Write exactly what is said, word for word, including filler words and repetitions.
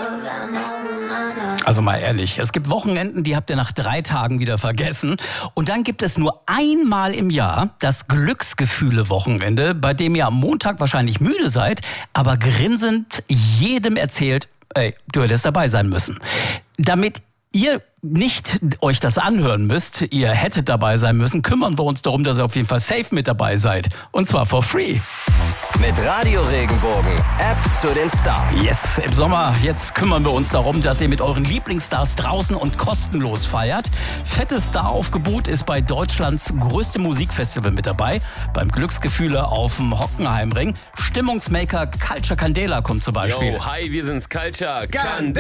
Also mal ehrlich, es gibt Wochenenden, die habt ihr nach drei Tagen wieder vergessen. Und dann gibt es nur einmal im Jahr das Glücksgefühle-Wochenende, bei dem ihr am Montag wahrscheinlich müde seid, aber grinsend jedem erzählt, ey, du hättest dabei sein müssen. Damit ihr nicht euch das anhören müsst, ihr hättet dabei sein müssen, kümmern wir uns darum, dass ihr auf jeden Fall safe mit dabei seid. Und zwar for free. Mit Radio Regenbogen, App zu den Stars. Yes, im Sommer, jetzt kümmern wir uns darum, dass ihr mit euren Lieblingsstars draußen und kostenlos feiert. Fettes Staraufgebot ist bei Deutschlands größtem Musikfestival mit dabei, beim Glücksgefühle auf dem Hockenheimring. Stimmungsmaker Culture Candela kommt zum Beispiel. Yo, hi, wir sind's Culture Candela.